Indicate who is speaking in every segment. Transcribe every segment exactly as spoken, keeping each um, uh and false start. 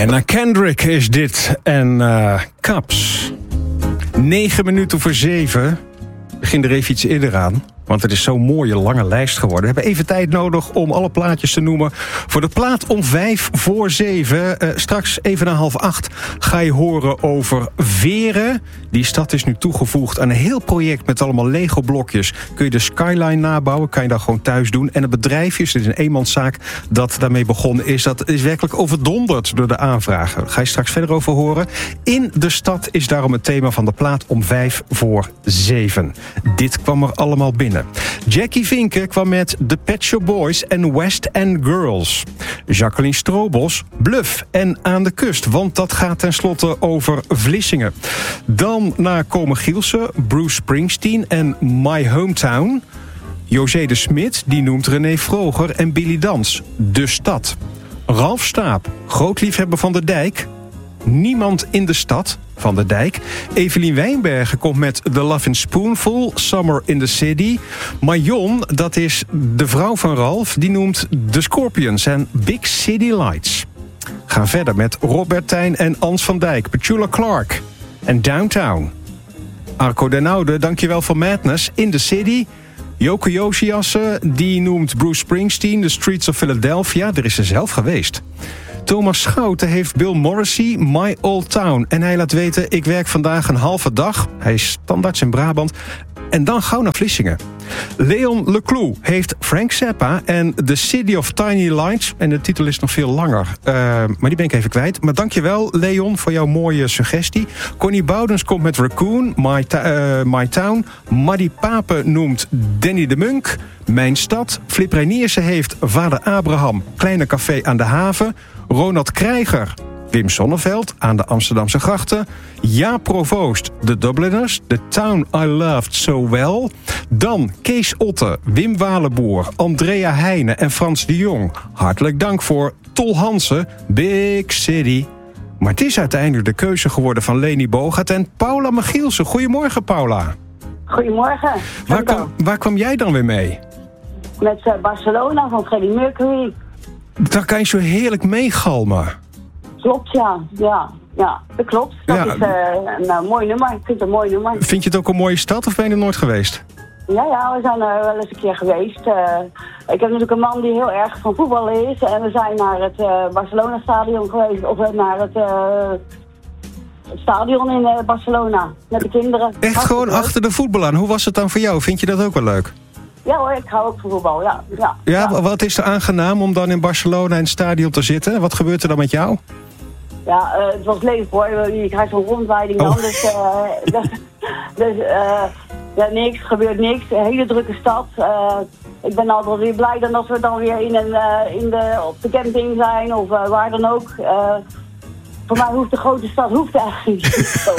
Speaker 1: Anna Kendrick is dit. En uh, Caps. Negen minuten voor zeven. Begin er even iets eerder aan. Want het is zo'n mooie lange lijst geworden. We hebben even tijd nodig om alle plaatjes te noemen. Voor de plaat om vijf voor zeven. Uh, straks even na half acht ga je horen over Veren. Die stad is nu toegevoegd aan een heel project met allemaal Lego-blokjes. Kun je de skyline nabouwen, kan je dat gewoon thuis doen. En het bedrijfje, het is een eenmanszaak dat daarmee begonnen is. Dat is werkelijk overdonderd door de aanvragen. Daar ga je straks verder over horen. In de stad is daarom het thema van de plaat om vijf voor zeven. Dit kwam er allemaal binnen. Jackie Vinken kwam met The Pet Shop Boys en West End Girls. Jacqueline Strobos, Bluff en Aan de Kust. Want dat gaat tenslotte over Vlissingen. Dan naar Komen Gielsen, Bruce Springsteen en My Hometown. José de Smit, die noemt René Vroger en Billy Dans. De Stad. Ralf Staap, groot liefhebber van de Dijk. Niemand in de stad, Van de Dijk. Evelien Wijnbergen komt met The Love in Spoonful, Summer in the City. Marion, dat is de vrouw van Ralf, die noemt The Scorpions en Big City Lights. Gaan verder met Robert Tijn en Ans van Dijk, Petula Clark en Downtown. Arco den Oude, dankjewel voor Madness, In the City. Joke Josiassen, die noemt Bruce Springsteen, The Streets of Philadelphia. Er is ze zelf geweest. Thomas Schouten heeft Bill Morrissey, My Old Town. En hij laat weten, ik werk vandaag een halve dag. Hij is standaards in Brabant. En dan gauw naar Vlissingen. Leon Leclou heeft Frank Zappa en The City of Tiny Lights. En de titel is nog veel langer. Uh, maar die ben ik even kwijt. Maar dankjewel, Leon, voor jouw mooie suggestie. Connie Boudens komt met Raccoon, My, ta- uh, My Town. Maddie Pape noemt Danny de Munk, Mijn Stad. Flip Reiniersen heeft Vader Abraham, Kleine Café aan de Haven. Ronald Krijger, Wim Sonneveld aan de Amsterdamse grachten. Ja Provoost, de Dubliners, The Town I Loved So Well. Dan Kees Otte, Wim Walenboer, Andrea Heijnen en Frans de Jong. Hartelijk dank voor Tol Hansen, Big City. Maar het is uiteindelijk de keuze geworden van Leni Bogaert en Paula Michielsen. Goedemorgen, Paula.
Speaker 2: Goedemorgen.
Speaker 1: Waar kwam, waar kwam jij dan weer mee?
Speaker 2: Met uh, Barcelona van Freddie Mercury.
Speaker 1: Daar kan je zo heerlijk meegalmen.
Speaker 2: Klopt, ja. Ja, ja dat klopt. Dat ja. is uh, een uh, mooi nummer. Ik vind het een mooi nummer.
Speaker 1: Vind je het ook een mooie stad of ben je er nooit geweest?
Speaker 2: Ja, ja, we zijn er wel eens een keer geweest. Uh, ik heb natuurlijk een man die heel erg van voetbal is. En we zijn naar het uh, Barcelona-stadion geweest. Of naar het, uh, het stadion in uh, Barcelona. Met de kinderen.
Speaker 1: Echt Hartstikke gewoon leuk. Achter de voetbal aan. Hoe was het dan voor jou? Vind je dat ook wel leuk?
Speaker 2: Ja hoor, ik hou ook van voetbal, ja. Ja,
Speaker 1: ja,
Speaker 2: ja.
Speaker 1: Wat is er aangenaam om dan in Barcelona in het stadion te zitten? Wat gebeurt er dan met jou?
Speaker 2: Ja, uh, het was leuk hoor. Je krijgt zo'n rondleiding dan. Oh. Dus, uh, dus, dus uh, ja, niks, gebeurt niks. Een hele drukke stad. Uh, ik ben altijd weer blij dan als we dan weer in een, uh, in de, op de camping zijn of uh, waar dan ook. Uh, Voor mij hoeft de grote stad hoeft eigenlijk niet zo.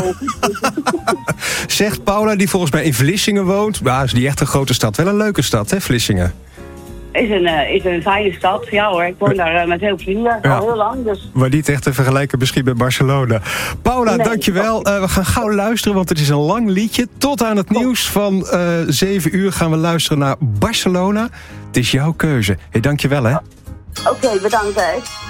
Speaker 1: Zegt Paula, die volgens mij in Vlissingen woont. Nou, is niet echt een grote stad. Wel een leuke stad, hè, Vlissingen?
Speaker 2: Is een, uh, is een fijne stad, ja hoor. Ik woon daar uh, met heel plezier, ja. Al heel lang. Dus.
Speaker 1: Maar niet echt te vergelijken misschien met Barcelona. Paula, nee, dankjewel. Uh, we gaan gauw luisteren, want het is een lang liedje. Tot aan het nieuws van uh, zeven uur gaan we luisteren naar Barcelona. Het is jouw keuze. Hey, dankjewel, hè.
Speaker 2: Oké, okay, bedankt, hè.